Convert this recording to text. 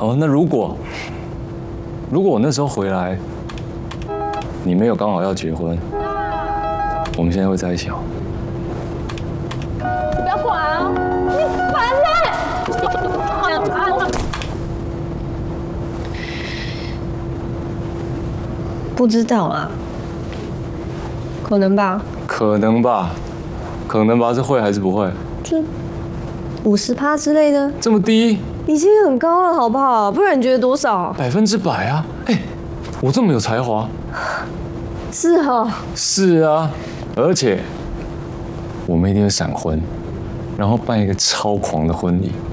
哦，那如果我那时候回来，你没有刚好要结婚，我们现在会在一起哦。 你不要管啊！你烦嘞！ 不知道啊，可能吧。 可能吧，是会还是不会？ 就50%之类的。 这么低？ 已经很高了，好不好？不然你觉得多少 ？100%啊！哎，我这么有才华。 是哦。 是啊，而且我们一定会闪婚，然后办一个超狂的婚礼。